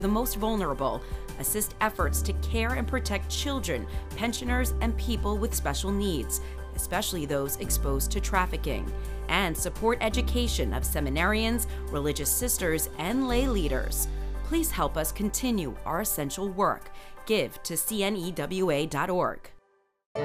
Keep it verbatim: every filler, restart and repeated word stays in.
the most vulnerable, assist efforts to care and protect children, pensioners, and people with special needs, especially those exposed to trafficking, and support education of seminarians, religious sisters, and lay leaders. Please help us continue our essential work. Give to C N E W A dot org.